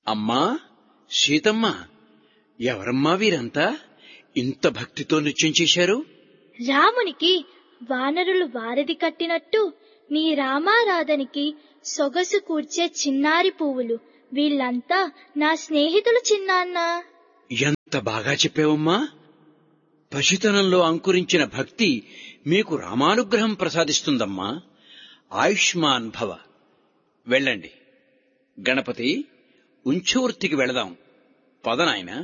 అమ్మా సీతమ్మ, ఎవరమ్మా వీరంతా ఇంత భక్తితో నృత్యం చేశారు? రామునికి వానరులు వారధి కట్టినట్టు నీ రామారాధనికి సొగసు కూర్చే చిన్నారి పువ్వులు. వీళ్ళంతా నా స్నేహితులు చిన్నాన్నా. ఎంత బాగా చెప్పావమ్మా. పసితనంలో అంకురించిన భక్తి మీకు రామానుగ్రహం ప్రసాదిస్తుందమ్మా. ఆయుష్మాన్ భవ. వెళ్ళండి. గణపతి, ఉంచూర్తికి వెళదాం. పద నాయనా.